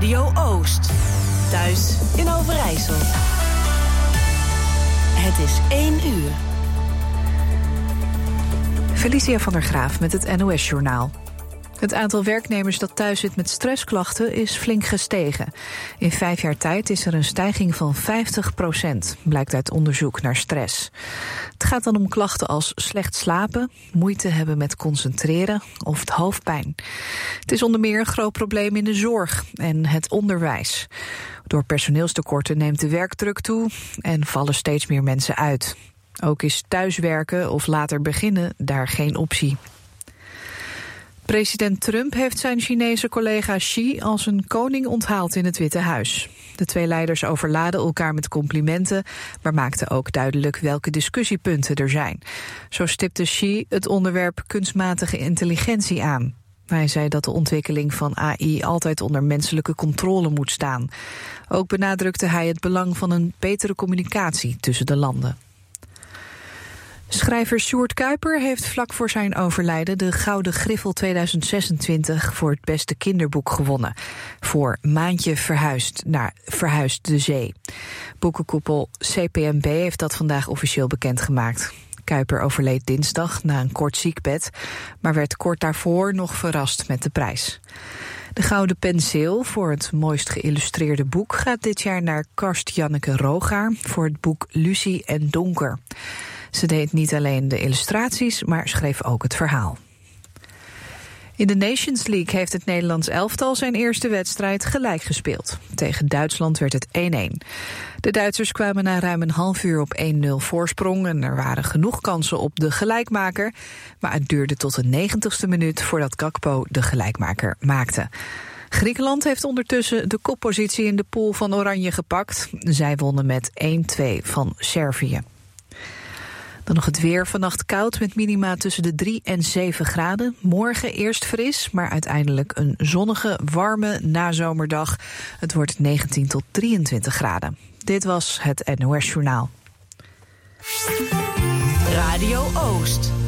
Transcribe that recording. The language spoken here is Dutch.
Radio Oost. Thuis in Overijssel. Het is 1 uur. Felicia van der Graaf met het NOS-journaal. Het aantal werknemers dat thuis zit met stressklachten is flink gestegen. In 5 jaar tijd is er een stijging van 50%, blijkt uit onderzoek naar stress. Het gaat dan om klachten als slecht slapen, moeite hebben met concentreren of hoofdpijn. Het is onder meer een groot probleem in de zorg en het onderwijs. Door personeelstekorten neemt de werkdruk toe en vallen steeds meer mensen uit. Ook is thuiswerken of later beginnen daar geen optie. President Trump heeft zijn Chinese collega Xi als een koning onthaald in het Witte Huis. De twee leiders overladen elkaar met complimenten, maar maakten ook duidelijk welke discussiepunten er zijn. Zo stipte Xi het onderwerp kunstmatige intelligentie aan. Hij zei dat de ontwikkeling van AI altijd onder menselijke controle moet staan. Ook benadrukte hij het belang van een betere communicatie tussen de landen. Schrijver Sjoerd Kuiper heeft vlak voor zijn overlijden de Gouden Griffel 2026 voor het beste kinderboek gewonnen. Voor Maantje verhuist de zee. Boekenkoepel CPMB heeft dat vandaag officieel bekendgemaakt. Kuiper overleed dinsdag na een kort ziekbed, maar werd kort daarvoor nog verrast met de prijs. De Gouden Penseel voor het mooist geïllustreerde boek gaat dit jaar naar Karst-Janneke Rogaar voor het boek Lucie en Donker. Ze deed niet alleen de illustraties, maar schreef ook het verhaal. In de Nations League heeft het Nederlands elftal zijn eerste wedstrijd gelijk gespeeld. Tegen Duitsland werd het 1-1. De Duitsers kwamen na ruim een half uur op 1-0 voorsprong en er waren genoeg kansen op de gelijkmaker. Maar het duurde tot de 90ste minuut voordat Gakpo de gelijkmaker maakte. Griekenland heeft ondertussen de koppositie in de pool van Oranje gepakt. Zij wonnen met 1-2 van Servië. Dan nog het weer. Vannacht koud met minima tussen de 3 en 7 graden. Morgen eerst fris, maar uiteindelijk een zonnige, warme nazomerdag. Het wordt 19 tot 23 graden. Dit was het NOS Journaal. Radio Oost.